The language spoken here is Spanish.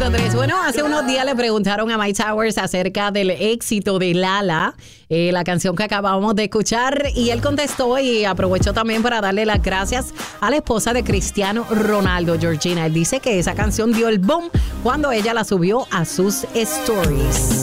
106.3. Bueno, hace unos días le preguntaron a Mike Towers acerca del éxito de Lala, la canción que acabamos de escuchar, y él contestó y aprovechó también para darle las gracias a la esposa de Cristiano Ronaldo, Georgina. Él dice que esa canción dio el boom cuando ella la subió a sus stories.